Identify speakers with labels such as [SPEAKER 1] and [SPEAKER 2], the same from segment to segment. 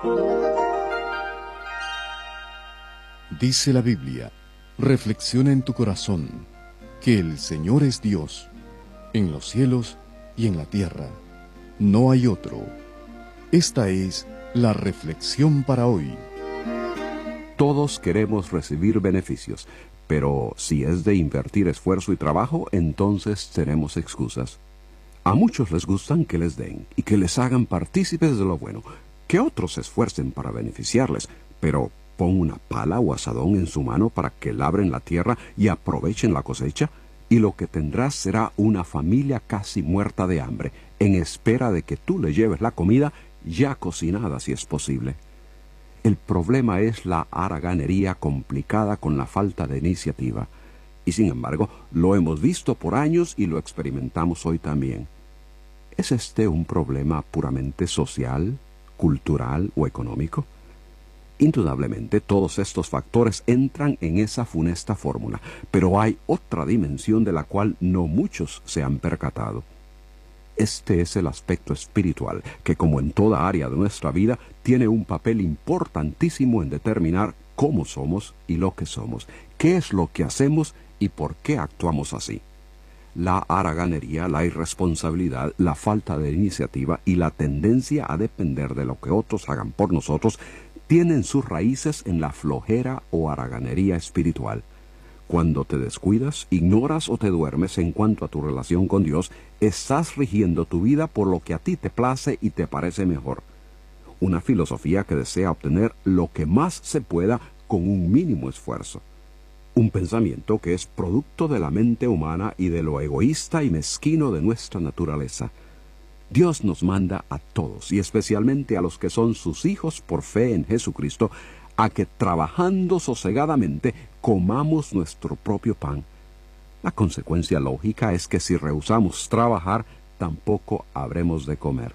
[SPEAKER 1] Dice la Biblia, reflexiona en tu corazón, que el Señor es Dios, en los cielos y en la tierra. No hay otro. Esta es la reflexión para hoy.
[SPEAKER 2] Todos queremos recibir beneficios, pero si es de invertir esfuerzo y trabajo, entonces tenemos excusas. A muchos les gustan que les den y que les hagan partícipes de lo bueno, que otros se esfuercen para beneficiarles, pero pon una pala o azadón en su mano para que labren la tierra y aprovechen la cosecha, y lo que tendrás será una familia casi muerta de hambre, en espera de que tú le lleves la comida ya cocinada si es posible. El problema es la haraganería complicada con la falta de iniciativa, y sin embargo lo hemos visto por años y lo experimentamos hoy también. ¿Es este un problema puramente social, cultural o económico? Indudablemente todos estos factores entran en esa funesta fórmula, pero hay otra dimensión de la cual no muchos se han percatado. Este es el aspecto espiritual, que como en toda área de nuestra vida, tiene un papel importantísimo en determinar cómo somos y lo que somos, qué es lo que hacemos y por qué actuamos así. La haraganería, la irresponsabilidad, la falta de iniciativa y la tendencia a depender de lo que otros hagan por nosotros tienen sus raíces en la flojera o haraganería espiritual. Cuando te descuidas, ignoras o te duermes en cuanto a tu relación con Dios, estás rigiendo tu vida por lo que a ti te place y te parece mejor. Una filosofía que desea obtener lo que más se pueda con un mínimo esfuerzo. Un pensamiento que es producto de la mente humana y de lo egoísta y mezquino de nuestra naturaleza. Dios nos manda a todos, y especialmente a los que son sus hijos por fe en Jesucristo, a que trabajando sosegadamente comamos nuestro propio pan. La consecuencia lógica es que si rehusamos trabajar, tampoco habremos de comer.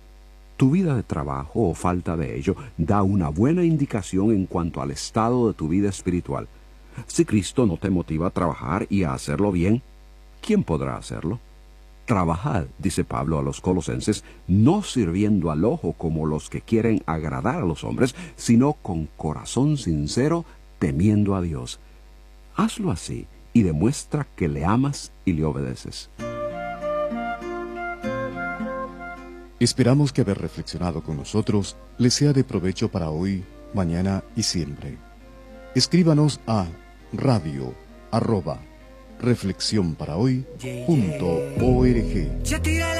[SPEAKER 2] Tu vida de trabajo o falta de ello da una buena indicación en cuanto al estado de tu vida espiritual. Si Cristo no te motiva a trabajar y a hacerlo bien, ¿quién podrá hacerlo? Trabajad, dice Pablo a los colosenses, no sirviendo al ojo como los que quieren agradar a los hombres, sino con corazón sincero, temiendo a Dios. Hazlo así y demuestra que le amas y le obedeces.
[SPEAKER 1] Esperamos que haber reflexionado con nosotros les sea de provecho para hoy, mañana y siempre. Escríbanos a radio@reflexionparahoy.org.